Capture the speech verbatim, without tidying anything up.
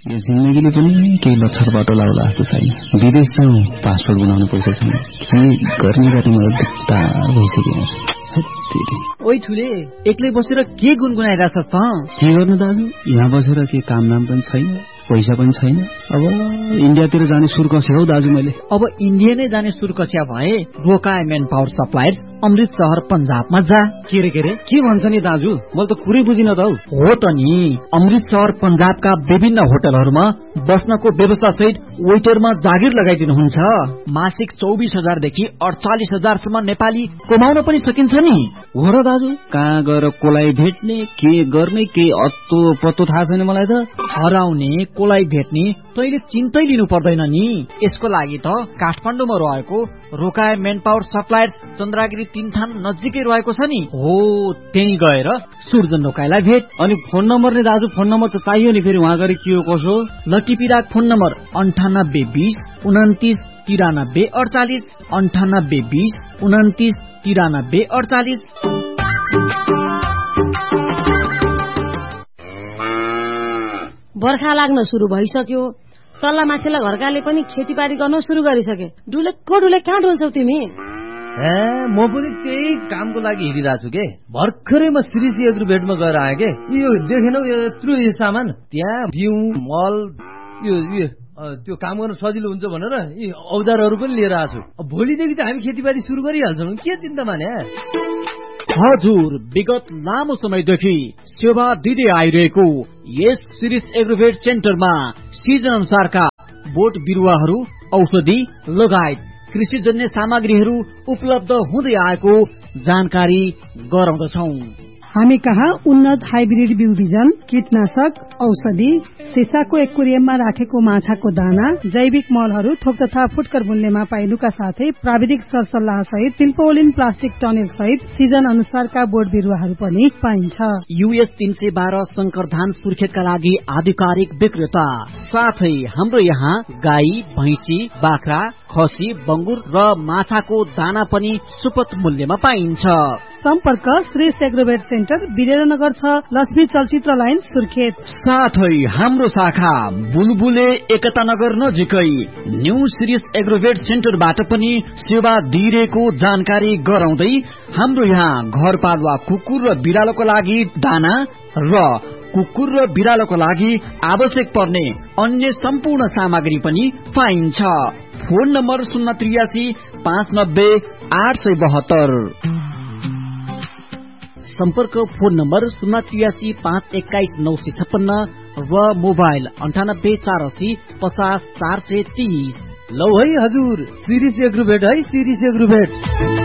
यो जिन्दगीले पनि केही लक्षर बाटो लाउला जस्तो छैन। विदेश जाउँ, पासपोर्ट बनाउनु पैसा छैन, के गर्ने गर्ने मलाई दिक्कत भइसक्यो। ओइ ठुले, एक्लै बसेर के गुनगुनाइरहेछ त? के गर्नु दाजु, यहाँ बसेर के काम नाम पनि छैन, पैसा पनि छैन। अब इन्डियातिर जाने सुर कस्यो हौ दाजु मैले। अब इन्डिया नै जाने सुर कस्या भए रोकाए मेन पावर सप्लायर्स अमृत शहर पंजाबमा जा। के रे के रे के भन्छ नि दाजु, मैले त कुरै बुझिन त। हो त नि, अमृत शहर पंजाबका विभिन्न होटलहरूमा बस्नको व्यवस्था सहित वेटरमा जागिर लगाइदिनुहुन्छ। मासिक चौबिस हजार देखि अडचालिस हजारसम्म नेपाली कमाउन पनि सकिन्छ नि। हो र दाजु, कहाँ गएर कोलाई भेट्ने, के गर्ने, के अत्तो पत्तो थाहा छैन मलाई त। हराउने कोलाई भेट्ने तैले चिन्तै लिनु पर्दैन नि। यसको लागि त काठमाडौँमा रहेको रोकाए मेन पावर सप्लायर्स चन्द्रागिरी तीनथान नजिकै रहेको छ नि। हो, त्यही गएर सूर्जन रोकाइलाई भेट। अनि फोन नम्बर नि दाजु, फोन नम्बर त चाहियो नि, फेरि वहाँ गएर के हो कसो। लटिपिराक फोन नम्बर अन्ठानब्बे बिस उन्तिस तिरानब्बे अडचालिस, अन्ठानब्बे बिस उन्तिस तिरानब्बे अडचालिस। बर्खा लाग्न सुरु भइसक्यो। तल्ला माथिल्ला घरकाले पनि खेतीबारी गर्न सुरु गरिसके। डुलेको डुले कहाँ डुल्छौ तिमी? ए म पनि त्यही कामको लागि हिँडिरहेको छु के। भर्खरै म श्रीसी एग्रोभेटमा गएर आएँ के। यो देखेनौ यत्रो यो सामान, त्यहाँ बिउ मल यो त्यो काम गर्न सजिलो हुन्छ भनेर यी औजारहरू पनि लिएर आएको छु। भोलिदेखि त हामी खेतीबारी सुरु गरिहाल्छौँ, के चिन्ता माने। हजुर, विगत लामो समयदेखि सेवा दिँदै आइरहेको यस शिरीष एग्रोभेट सेन्टरमा सिजन अनुसारका बोट बिरुवाहरू, औषधि लगायत कृषिजन्य सामग्रीहरू उपलब्ध हुँदै आएको जानकारी गराउँदछौ। हामी कहाँ उन्नत हाइब्रिड बिउ बिजन, कीटनाशक, औषधि, सिसाको एक्वेरियममा राखेको माछाको दाना, जैविक मलहरू, थोक तथा फुटकर मूल्यमा पाइनुका साथै प्राविधिक सरसल्लाह सहित टिम्पोलिन प्लास्टिक टनेल सहित सिजन अनुसारका बोट बिरुवाहरू पनि पाइन्छ। युएस तीन सय बाह्र शंकर धान सुर्खेतका लागि आधिकारिक विक्रेता। साथै हाम्रो यहाँ गाई, भैंसी, बाख्रा, खसी, बंगुर र माछाको दाना पनि सुपथ मूल्यमा पाइन्छ। सम्पर्क श्री एग्रोभेट सेन्टर, वीरेन्द्रनगर छ, लक्ष्मी चलचित्र लाइन, सुर्खेत। साथै हाम्रो शाखा बुलबुले एकता नगर नजिकै न्यू श्री एग्रोभेट सेन्टरबाट पनि सेवा दिइरहेको जानकारी गराउँदै हाम्रो यहाँ घरपालुवा कुकुर र बिरालोको लागि दाना र कुकुर र बिरालोको लागि आवश्यक पर्ने अन्य सम्पूर्ण सामग्री पनि पाइन्छ। फोन नम्बर शून्य त्रियासी पाँच नब्बे आठ सय बहत्तर। सम्पर्क फोन नम्बर शून्य त्रियासी पाँच एक्काइस नौ सय छप्पन्न र मोबाइल अन्ठानब्बे चार असी पचास चार सय तीस। लौ है हजुर, शिरीष एग्रोभेट है, शिरीष एग्रोभेट।